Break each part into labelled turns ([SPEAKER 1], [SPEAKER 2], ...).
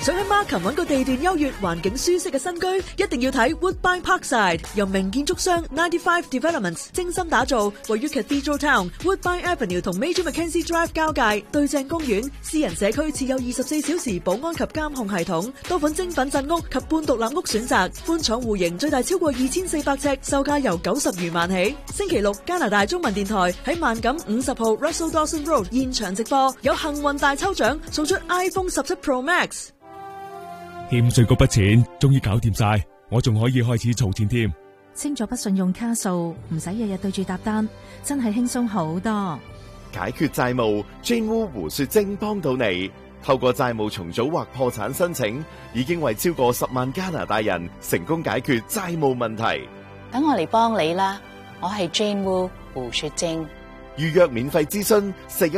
[SPEAKER 1] 想喺 Markham 揾個地段優越、環境舒適嘅新居，一定要睇 Woodbine Parkside， 由名建築商95 Developments 精心打造，位於 Cathedral Town、Woodbine Avenue 同 Major Mackenzie Drive 交界，對正公園，私人社區設有24小時保安及監控系統，多款精品鎮屋及半獨立屋選擇，寬敞戶型，最大超過2400尺，售價由90餘萬起。星期六，加拿大中文電台喺萬錦50號 Russell Dawson Road 現場直播，有幸運大抽獎，送出 iPhone 17 Pro Max。
[SPEAKER 2] 欠稅嗰筆錢終於搞掂晒，我仲可以開始儲錢添。
[SPEAKER 3] 清咗筆信用卡數，唔使日日對住搭單，真係輕鬆好多。
[SPEAKER 4] 解決債務 ，Jane Wu 胡雪晶幫到你。透過債務重組或破產申請，已經為超過10萬加拿大人成功解決債務問題。
[SPEAKER 5] 等我嚟幫你啦，我係 Jane Wu 胡雪晶。
[SPEAKER 4] 預約免費諮詢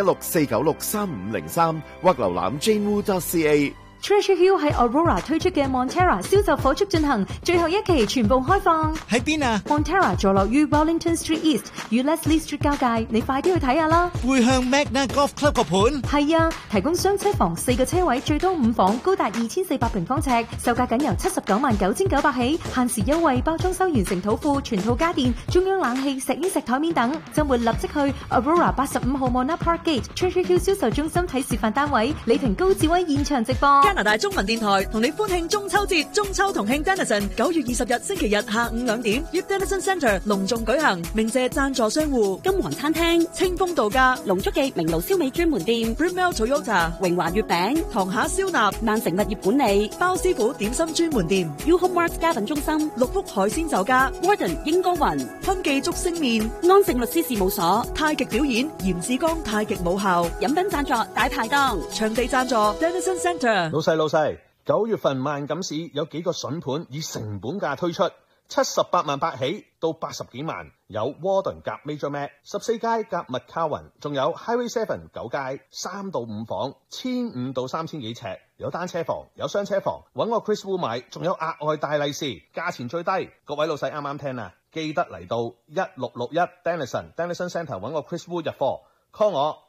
[SPEAKER 4] 416-496-3503或瀏覽 janewu.ca。Treasure
[SPEAKER 6] Hill 喺 Aurora 推出嘅 Montera 銷售火速進行，最後一期全部開放。
[SPEAKER 7] 喺邊啊
[SPEAKER 6] ？Montera 坐落於 Wellington Street East 與 Leslie Street 交界，你快啲去睇下啦。
[SPEAKER 7] 會向 Magna Golf Club 個盤？
[SPEAKER 6] 係啊，提供雙車房4個車位，最多5房，高達2400平方尺，售價僅由799900起，限時優惠，包裝修完成土庫、全套家電、中央冷氣、石英石台面等。週末立即去 Aurora 85號 Mona Park Gate Treasure Hill 銷售中心睇示範單位，李平高志威現場直播。
[SPEAKER 1] 加拿大中文電台同你歡慶中秋節，中秋同慶 Denison 9月20日星期日下午2點，於 Denison Centre 隆重舉行。鳴謝贊助商戶：
[SPEAKER 8] 金皇餐廳、
[SPEAKER 1] 清風度假、
[SPEAKER 8] 龍竹記明爐燒味專門店、
[SPEAKER 1] Brimell Toyota、
[SPEAKER 8] 榮華月餅、
[SPEAKER 1] 堂下燒臘、
[SPEAKER 8] 萬城物業管理、
[SPEAKER 1] 包師傅點心專門店、
[SPEAKER 8] U Home Mart 家品中心、
[SPEAKER 1] 六福海鮮酒家、
[SPEAKER 8] Warden 英歌雲、
[SPEAKER 1] 坤記竹升麵、
[SPEAKER 8] 安盛律師事務所、
[SPEAKER 1] 太極表演、嚴志剛太極母校。
[SPEAKER 8] 飲品贊助大排檔，
[SPEAKER 1] 場地贊助 Denison Centre。
[SPEAKER 9] 老細，9月份萬錦市有幾個筍盤以成本價推出，78萬8起到80幾萬，有 Warden 夾 Major Mac 14街夾 McCowan， 仲有 Highway 7 9街3到5房，1500到3000幾尺，有單車房，有雙車房，搵我 Chris Wu 買，仲有額外大利是，價錢最低。各位老細啱啱聽啊，記得嚟到1661 Denison Centre 搵我 Chris Wu 入貨 ，call 我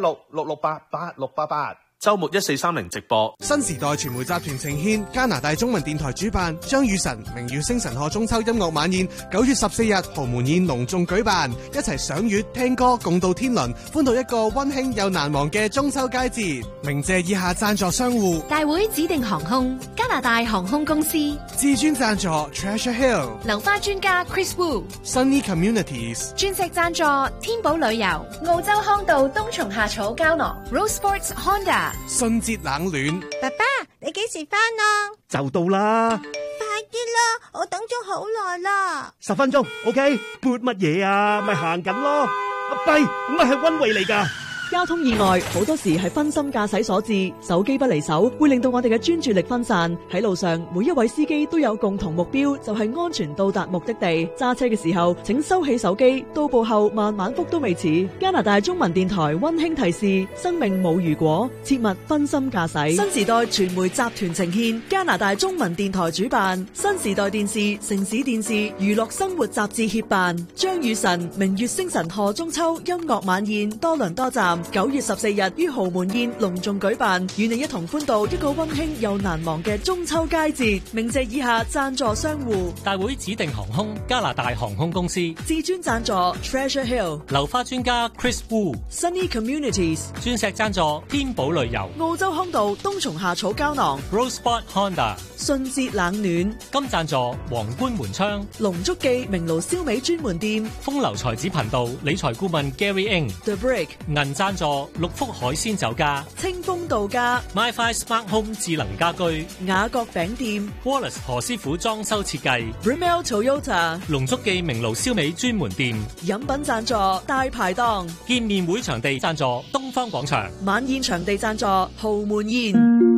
[SPEAKER 9] 416-668-8688。周末1430直播。
[SPEAKER 7] 新時代傳媒集團呈獻加拿大中文電台主辦張雨晨明月星辰賀中秋音樂晚宴，9月14日豪門宴隆重舉辦，一齊賞月聽歌共度天倫，歡度一個溫馨又難忘嘅中秋佳節。鳴謝以下贊助商戶：
[SPEAKER 3] 大會指定航空、加拿大航空公司、
[SPEAKER 7] 至尊贊助 Treasure Hill、
[SPEAKER 3] 流花專家 Chris Wu、
[SPEAKER 7] Sunny Communities、
[SPEAKER 3] 鑽石贊助天寶旅遊、澳洲康道冬蟲夏草膠囊、Rose Sports Honda、
[SPEAKER 7] 信節冷暖。
[SPEAKER 10] 爸爸，你幾時返啊？
[SPEAKER 11] 就到啦，
[SPEAKER 10] 快啲啦，我等咗好耐啦。
[SPEAKER 11] 10分鐘 ，OK？ 撥乜嘢啊？咪行緊咯。弊，唔係溫慧嚟㗎。
[SPEAKER 1] 交通意外好多時係分心駕駛所致，手機不離手會令到我哋嘅專注力分散。喺路上，每一位司機都有共同目標，就係安全到達目的地。揸車嘅時候，請收起手機，到步後慢慢覆都未遲。加拿大中文電台溫馨提示：生命冇如果，切勿分心駕駛。新時代傳媒集團呈獻，加拿大中文電台主辦，新時代電視、城市電視、娛樂生活雜誌協辦，張雨晨明月星辰賀中秋音樂晚宴多倫多站。9月14日於豪門宴隆重舉辦，與你一同歡度一個溫馨又難忘嘅中秋佳節。鳴謝以下贊助商戶：
[SPEAKER 12] 大會指定航空、加拿大航空公司、
[SPEAKER 1] 至尊贊助 Treasure Hill、
[SPEAKER 12] 流花專家 Chris Wu、
[SPEAKER 1] Sunny Communities、
[SPEAKER 12] 鑽石贊助天寶旅遊、
[SPEAKER 1] 澳洲康道冬蟲夏草膠囊、
[SPEAKER 12] Rose Sport Honda、
[SPEAKER 1] 信節冷暖、
[SPEAKER 12] 金贊助皇冠門窗、
[SPEAKER 1] 龍竹記明爐燒味專門店、
[SPEAKER 12] 風流才子頻道理財顧問 Gary Ng、
[SPEAKER 1] The Brick、
[SPEAKER 12] 銀贊助六福海鮮酒家、
[SPEAKER 1] 清風度假、
[SPEAKER 12] MyFi Smart Home 智能家居、
[SPEAKER 1] 雅閣餅店、
[SPEAKER 12] Wallace 何師傅裝修設計、
[SPEAKER 1] Brimell Toyota、
[SPEAKER 12] 龍竹記明爐燒味專門店、
[SPEAKER 1] 飲品贊助大排檔、
[SPEAKER 12] 見面會場地贊助東方廣場、
[SPEAKER 1] 晚宴場地贊助豪門宴。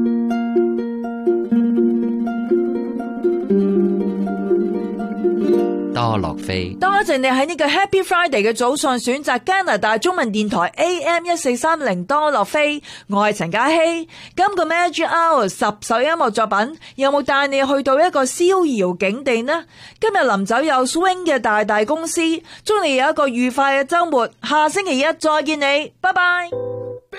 [SPEAKER 13] 多樂飛，
[SPEAKER 14] 多謝你喺呢個 Happy Friday 嘅早上選擇加拿大中文電台 AM1430 多樂飛，我係陳嘉希。今個 Magic Hour 10首音樂作品，有冇帶你去到一個逍遙境地呢？今日臨走有 Swing 嘅大公司，祝你有一個愉快嘅周末。下星期一再見你，拜拜。